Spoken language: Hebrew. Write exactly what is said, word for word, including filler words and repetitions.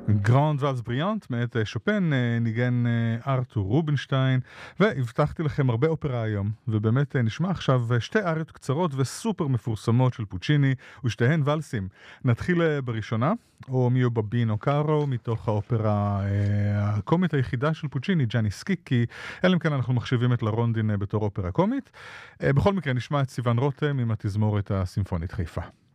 גרנד ואלס בריאנט מאת שופן, ניגן ארתור רובינשטיין, והבטחתי לכם הרבה אופרה היום, ובאמת נשמע עכשיו שתי אריות קצרות וסופר מפורסמות של פוצ'יני, ושתיהן ולסים. נתחיל בראשונה, או מיו בבינו קארו, מתוך האופרה הקומית היחידה של פוצ'יני, ג'אני סקיקי, אלא אם כן אנחנו מחשיבים את לרונדין בתור אופרה קומית. בכל מקרה נשמע את סיוון רותם עם התזמורת הסימפונית חיפה.